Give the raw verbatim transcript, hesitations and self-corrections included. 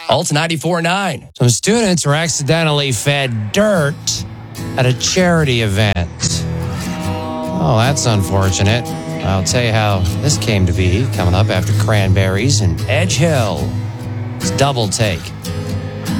Alt ninety-four point nine. Some students were accidentally fed dirt at a charity event. Oh, that's unfortunate. I'll tell you how this came to be coming up after Cranberries and Edge Hill. It's Double Take.